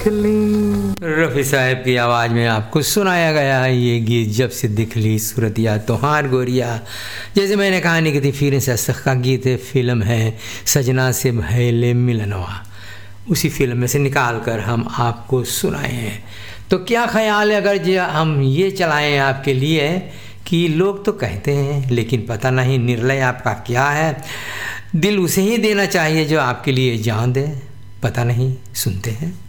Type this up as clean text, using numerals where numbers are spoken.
दिखली। रफ़ी साहब की आवाज़ में आपको सुनाया गया है ये गीत, जब से दिखली सूरतिया तोहार गोरिया। जैसे मैंने कहानी की थी, फिर से अशक का गीत है, फिल्म है सजना से भैले मिलनवा, उसी फिल्म में से निकाल कर हम आपको सुनाए हैं। तो क्या ख्याल है अगर हम ये चलाएं आपके लिए कि लोग तो कहते हैं लेकिन पता नहीं निर्णय आपका क्या है, दिल उसे ही देना चाहिए जो आपके लिए जान दे, पता नहीं, सुनते हैं।